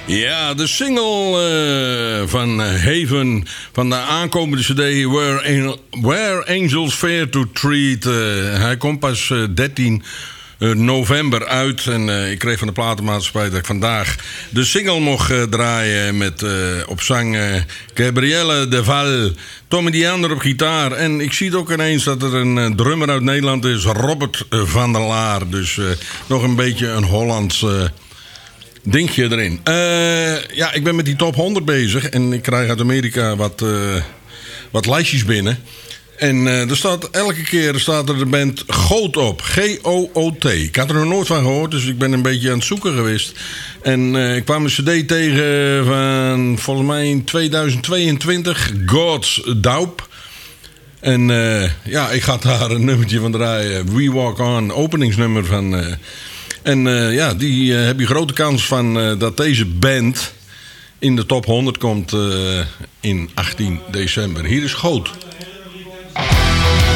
Ja, de single van Haven van de aankomende cd Where Angels Fear to Treat. Hij komt pas 13 november uit. En ik kreeg van de platenmaatschappij dat ik vandaag de single mocht draaien met op zang Gabrielle de Val, Tommy Diander op gitaar. En ik zie ook ineens dat er een drummer uit Nederland is, Robert van der Laar. Dus nog een beetje een Hollands dingje erin. Ja, ik ben met die top 100 bezig. En ik krijg uit Amerika wat lijstjes binnen. En er staat elke keer de band Goot op. G-O-O-T. Ik had er nog nooit van gehoord, dus ik ben een beetje aan het zoeken geweest. En ik kwam een cd tegen van volgens mij in 2022. God's Daup. En ja, ik ga daar een nummertje van draaien. We Walk On, openingsnummer van. En ja, die heb je grote kans van dat deze band in de top 100 komt in 18 december. Hier is Goot.